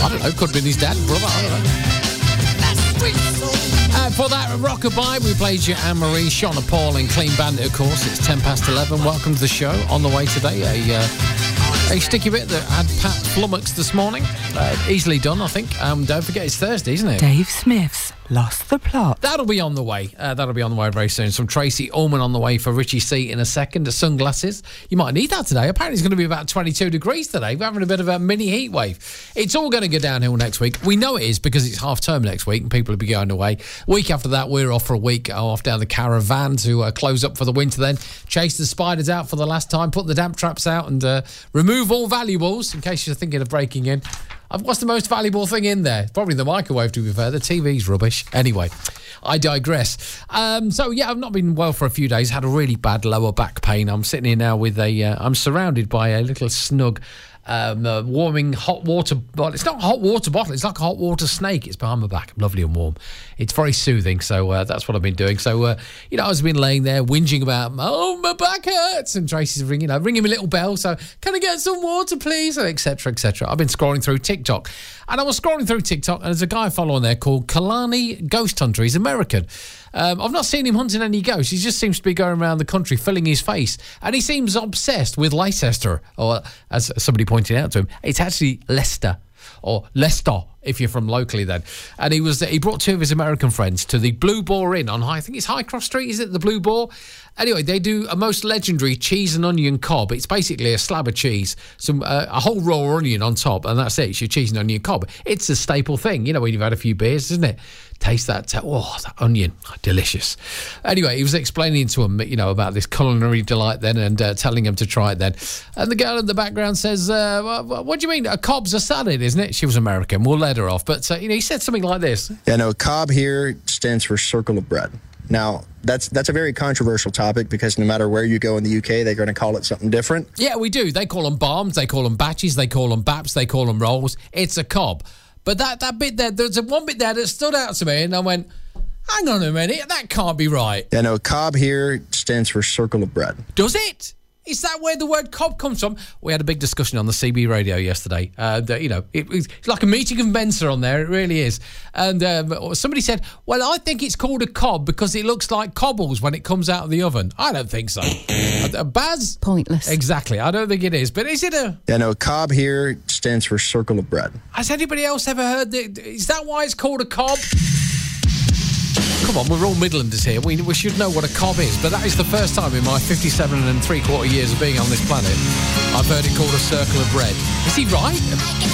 I don't know, could have been his dad, brother, I don't know. For that rockabye, we played you Anne-Marie, Shauna Paul and Clean Bandit, of course. It's 11:10. Welcome to the show. On the way today, a sticky bit that had Pat flummoxed this morning. Easily done, I think. Don't forget, it's Thursday, isn't it? Dave Smith's Lost the Plot. That'll be on the way. That'll be on the way very soon. Some Tracy Ullman on the way for Richie C in a second. The sunglasses. You might need that today. Apparently it's going to be about 22 degrees today. We're having a bit of a mini heat wave. It's all going to go downhill next week. We know it is because it's half term next week and people will be going away. Week after that, we're off for a week. Off down the caravan to close up for the winter then. Chase the spiders out for the last time. Put the damp traps out and remove all valuables in case you're thinking of breaking in. What's the most valuable thing in there? Probably the microwave, to be fair. The TV's rubbish. Anyway, I digress. I've not been well for a few days. Had a really bad lower back pain. I'm sitting here now with I'm surrounded by a little snug warming hot water bottle. It's not a hot water bottle, it's like a hot water snake. It's behind my back, lovely and warm. It's very soothing, so that's what I've been doing. So I've been laying there whinging about, my back hurts, and Tracy's ringing me a little bell, so can I get some water please, etc, etc. I've been scrolling through TikTok, and I was scrolling through TikTok, and there's a guy I follow on there called Kalani Ghost Hunter. He's American. I've not seen him hunting any ghosts. He just seems to be going around the country filling his face, and he seems obsessed with Leicester, or as somebody pointed out to him, it's actually Leicester, or Leicester if you're from locally then. And he brought two of his American friends to the Blue Boar Inn on I think it's High Cross Street, is it, the Blue Boar? Anyway, they do a most legendary cheese and onion cob. It's basically a slab of cheese, a whole raw onion on top, and that's it. It's your cheese and onion cob. It's a staple thing, when you've had a few beers, isn't it? Taste that, that onion, delicious. Anyway, he was explaining to him, about this culinary delight then, and telling him to try it then. And the girl in the background says, what do you mean? A cob's a salad, isn't it? She was American. We'll let her off. But, he said something like this. Yeah, no, cob here stands for circle of bread. Now, that's a very controversial topic because no matter where you go in the UK, they're going to call it something different. Yeah, we do. They call them bombs, they call them batches, they call them baps, they call them rolls. It's a cob. But that bit there, there's one bit there that stood out to me, and I went, hang on a minute, that can't be right. Yeah, no, cob here stands for circle of bread. Does it? Is that where the word cob comes from? We had a big discussion on the CB radio yesterday. It's like a meeting of Mensa on there. It really is. And somebody said, well, I think it's called a cob because it looks like cobbles when it comes out of the oven. I don't think so. Baz? Pointless. Exactly. I don't think it is. But is it a... Yeah, no, cob here stands for circle of bread. Has anybody else ever heard that? Is that why it's called a cob? Come on, we're all Midlanders here. We should know what a cob is, but that is the first time in my 57 3/4 years of being on this planet I've heard it called a circle of bread. Is he right?